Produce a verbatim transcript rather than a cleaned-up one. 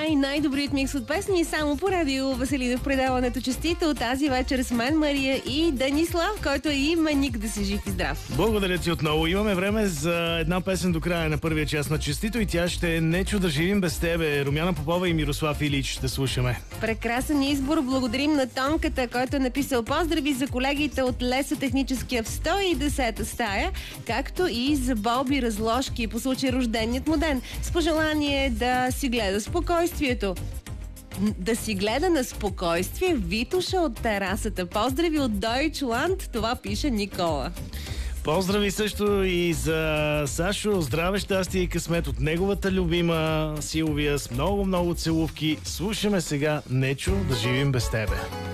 най-най-добрият микс от песни само по радио Веселина в предаването Честито. Тази вечер с мен, Мария и Данислав, който е именик, да си жив и здрав. Благодаря ти отново. Имаме време за една песен до края на първия час на Честито и тя ще е "Нечо да живим без тебе". Румяна Попова и Мирослав Илич ще слушаме. Прекрасен избор. Благодарим на Тонката, който е написал поздрави за колегите от Лесотехническия в сто и десета стая, както и за Боби Разложки по случай рожденият му ден. С пожелание да си гледа спокойствието. Да си гледа на спокойствие Витоша от терасата. Поздрави от Deutschland, това пише Никола. Поздрави също и за Сашо. Здраве, щастие и късмет от неговата любима Силвия с много-много целувки. Слушаме сега "Нечо да живим без тебе".